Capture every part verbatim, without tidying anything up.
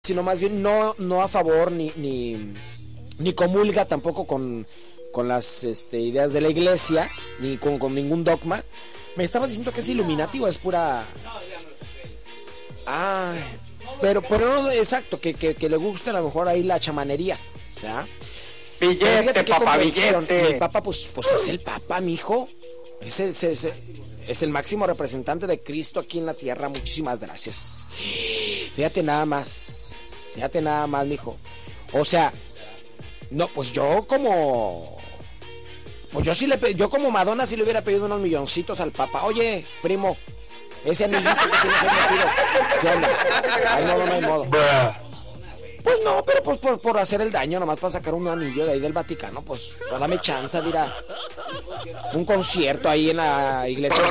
sino más bien no, no a favor ni, ni, ni comulga tampoco con, con las este, ideas de la iglesia, ni con, con ningún dogma. Me estabas diciendo que es Illuminati o es pura... Ah, pero, pero no, exacto, que, que, que le gusta a lo mejor ahí la chamanería, ¿verdad? Billete, papá, billete. El papa, pues, pues es el papa, mijo. Es el, es, el, es el máximo representante de Cristo aquí en la tierra. Muchísimas gracias. Fíjate nada más. Fíjate nada más, mijo. O sea, no, pues yo como... Pues yo sí le yo como Madonna sí le hubiera pedido unos milloncitos al papa. Oye, primo, ese anillito que tienes ahí metido, ¿qué onda? Ay, no, no, no hay modo. Pues no, pero pues por, por hacer el daño, nomás para sacar un anillo de ahí del Vaticano, pues dame chance, dirá. Un concierto ahí en la iglesia.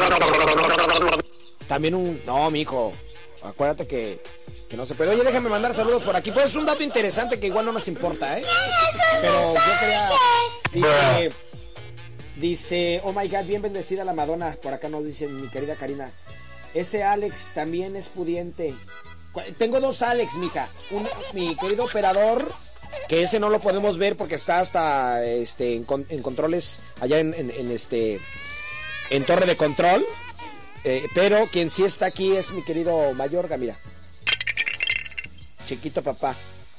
También un... No, mijo, acuérdate que, que no se puede. Oye, déjame mandar saludos por aquí. Pues es un dato interesante que igual no nos importa, ¿eh? Pero yo quería... Dice, dice, oh my God, bien bendecida la Madonna. Por acá nos dice mi querida Karina. Ese Alex también es pudiente. Tengo dos Alex, mija. Un, mi querido operador, que ese no lo podemos ver porque está hasta este en, en controles allá en, en, en este en torre de control. Eh, pero quien sí está aquí es mi querido Mayorga, mira. Chiquito papá.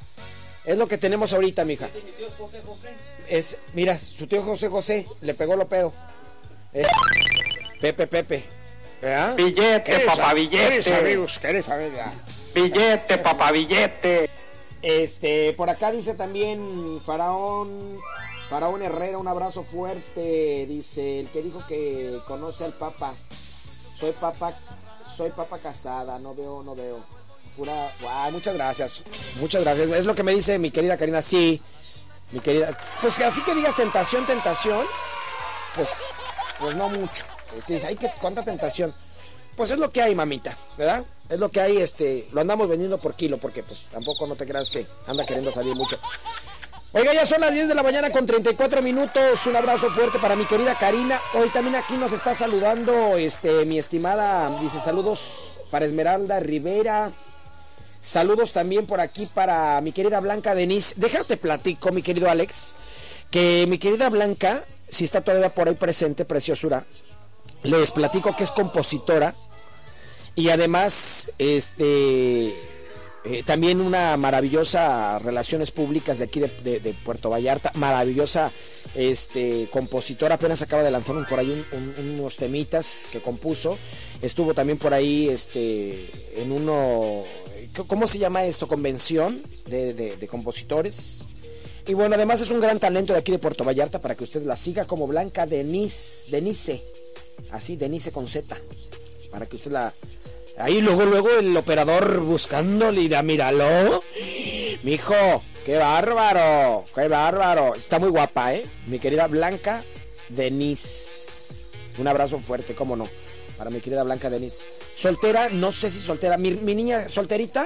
Es lo que tenemos ahorita, mija. Mi tío es José José. Es, mira, su tío José José le pegó lo pedo. Eh, Pepe Pepe. ¿Eh? Billete, papá, billete. ¿Quieres amigos? ¿Quieres familia? Billete, papá, billete. Este, por acá dice también Faraón, Faraón Herrera, un abrazo fuerte. Dice, el que dijo que conoce al Papa. Soy papa, soy papa casada, no veo, no veo. Pura, wow, muchas gracias. Muchas gracias. Es lo que me dice mi querida Karina, sí. Mi querida. Pues así que digas tentación, tentación. Pues, pues no mucho. Dice, ay, ¿cuánta tentación? Pues es lo que hay, mamita, ¿verdad? Es lo que hay, este, lo andamos vendiendo por kilo, porque pues tampoco no te creas que anda queriendo salir mucho. Oiga, ya son las diez de la mañana con treinta y cuatro minutos. Un abrazo fuerte para mi querida Karina. Hoy también aquí nos está saludando, este, mi estimada, dice, saludos para Esmeralda Rivera. Saludos también por aquí para mi querida Blanca Denise. Déjate platico, mi querido Alex, que mi querida Blanca, si está todavía por ahí presente, preciosura, les platico que es compositora y además este eh, también una maravillosa relaciones públicas de aquí de, de, de Puerto Vallarta, maravillosa este compositora, apenas acaba de lanzar un, por ahí un, un, unos temitas que compuso, estuvo también por ahí este en uno, ¿cómo se llama esto? Convención de, de, de compositores. Y bueno, además es un gran talento de aquí de Puerto Vallarta para que usted la siga como Blanca Denise, Denise. Así, Denise con Z, para que usted la... Ahí luego, luego el operador buscándole, irá, míralo. Mijo, qué bárbaro, qué bárbaro. Está muy guapa, ¿eh? Mi querida Blanca Denise. Un abrazo fuerte, cómo no, para mi querida Blanca Denise. Soltera, no sé si soltera. Mi, mi niña solterita,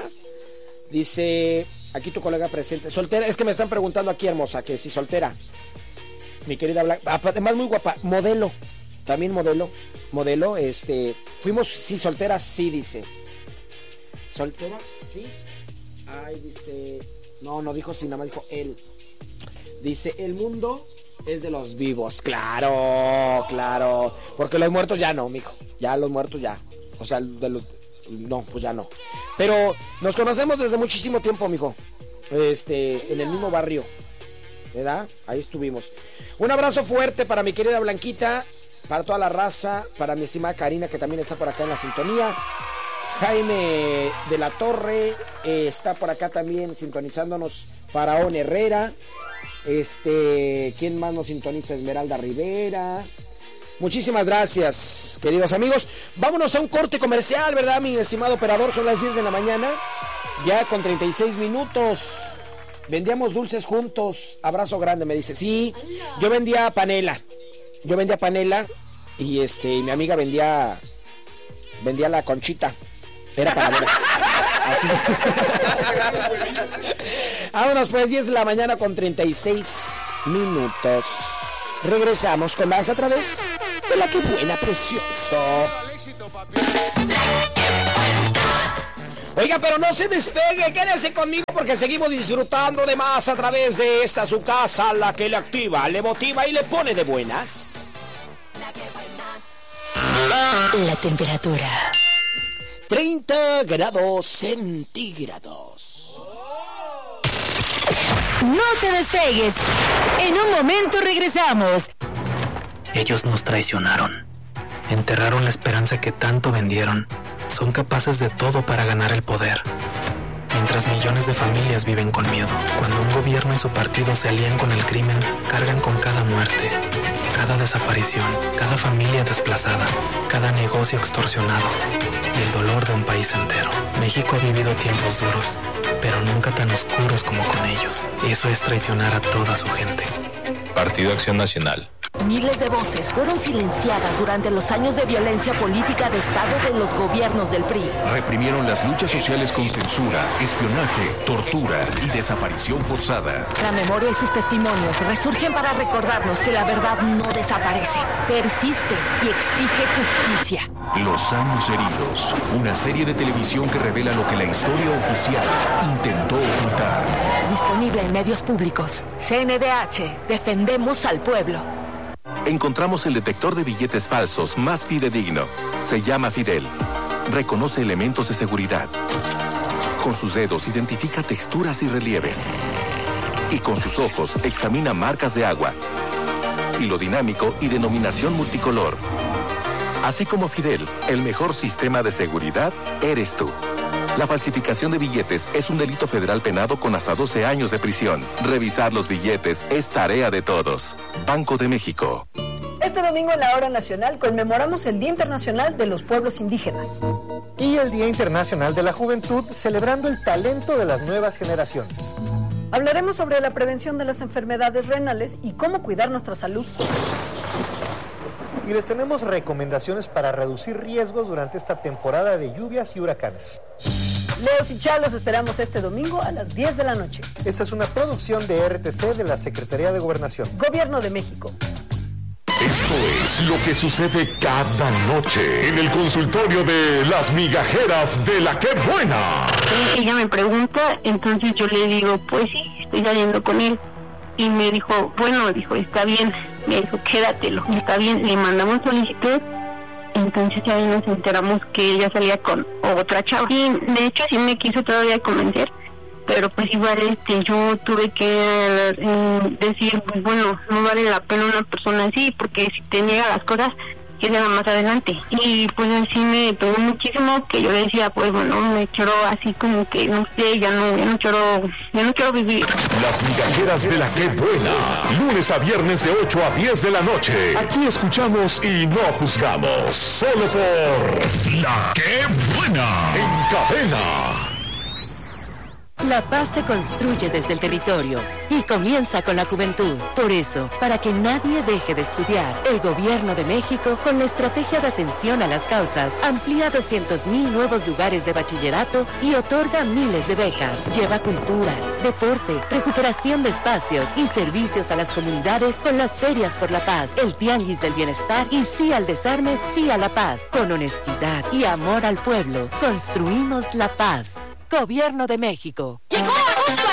dice, aquí tu colega presente. Soltera, es que me están preguntando aquí, hermosa, que si soltera. Mi querida Blanca, además muy guapa, modelo. También modelo, modelo, este, fuimos, sí, solteras, sí, dice. Soltera, sí. Ay, dice, no, no dijo sí, nada más dijo él. Dice, el mundo es de los vivos, claro, claro. Porque los muertos ya no, mijo, ya los muertos ya. O sea, de los, no, pues ya no. Pero nos conocemos desde muchísimo tiempo, mijo. Este, en el mismo barrio, ¿verdad? Ahí estuvimos. Un abrazo fuerte para mi querida Blanquita. Para toda la raza, para mi estimada Karina, que también está por acá en la sintonía. Jaime de la Torre eh, está por acá también sintonizándonos. Faraón Herrera. Este, ¿quién más nos sintoniza? Esmeralda Rivera. Muchísimas gracias, queridos amigos. Vámonos a un corte comercial, ¿verdad, mi estimado operador? Son las diez de la mañana, ya con treinta y seis minutos. Vendíamos dulces juntos. Abrazo grande, me dice. Sí, yo vendía panela. Yo vendía panela y este y mi amiga vendía vendía la conchita. Era panadera. Así. Vámonos pues, diez de la mañana con treinta y seis minutos. Regresamos con más a través de La Que Buena, Precioso. Oiga, pero no se despegue, quédese conmigo porque seguimos disfrutando de más a través de esta su casa, la que le activa, le motiva y le pone de buenas. La temperatura treinta grados centígrados. No te despegues. En un momento regresamos. Ellos nos traicionaron. Enterraron la esperanza que tanto vendieron. Son capaces de todo para ganar el poder. Mientras millones de familias viven con miedo. Cuando un gobierno y su partido se alían con el crimen, cargan con cada muerte, cada desaparición, cada familia desplazada, cada negocio extorsionado y el dolor de un país entero. México ha vivido tiempos duros, pero nunca tan oscuros como con ellos. Eso es traicionar a toda su gente. Partido Acción Nacional. Miles de voces fueron silenciadas durante los años de violencia política de Estado de los gobiernos del P R I. Reprimieron las luchas sociales con censura, espionaje, tortura y desaparición forzada. La memoria y sus testimonios resurgen para recordarnos que la verdad no desaparece, persiste y exige justicia. Los años heridos, una serie de televisión que revela lo que la historia oficial intentó ocultar. Disponible en medios públicos. C N D H, defendemos al pueblo. Encontramos el detector de billetes falsos más fidedigno. Se llama Fidel. Reconoce elementos de seguridad. Con sus dedos identifica texturas y relieves. Y con sus ojos examina marcas de agua, hilo dinámico y denominación multicolor. Así como Fidel, el mejor sistema de seguridad eres tú. La falsificación de billetes es un delito federal penado con hasta doce años de prisión. Revisar los billetes es tarea de todos. Banco de México. Este domingo en la Hora Nacional conmemoramos el Día Internacional de los Pueblos Indígenas. Y el Día Internacional de la Juventud, celebrando el talento de las nuevas generaciones. Hablaremos sobre la prevención de las enfermedades renales y cómo cuidar nuestra salud. Y les tenemos recomendaciones para reducir riesgos durante esta temporada de lluvias y huracanes. Leos y Chá los esperamos este domingo a las diez de la noche. Esta es una producción de R T C de la Secretaría de Gobernación. Gobierno de México. Esto es lo que sucede cada noche en el consultorio de las migajeras de la que buena. Ella me pregunta, entonces yo le digo, pues sí, estoy saliendo con él. Y me dijo, bueno, dijo, está bien. Me dijo, quédatelo, está bien. Le mandamos solicitud. Entonces ya nos enteramos que ella salía con otra chava. Y de hecho sí me quiso todavía convencer, pero pues igual este yo tuve que eh, decir, pues bueno, no vale la pena una persona así, porque si te niega las cosas, que le va más adelante. Y pues así me pegó muchísimo, que yo decía, pues bueno, me quiero así como que, no sé, ya no, ya no quiero, ya no quiero vivir. Las migajeras de la que buena, lunes a viernes de ocho a diez de la noche. Aquí escuchamos y no juzgamos, solo por La que buena, en cadena. La paz se construye desde el territorio y comienza con la juventud. Por eso, para que nadie deje de estudiar, el Gobierno de México, con la estrategia de atención a las causas, amplía doscientos mil nuevos lugares de bachillerato y otorga miles de becas. Lleva cultura, deporte, recuperación de espacios y servicios a las comunidades con las ferias por la paz, el tianguis del bienestar y sí al desarme, sí a la paz. Con honestidad y amor al pueblo, construimos la paz. Gobierno de México. Llegó agosto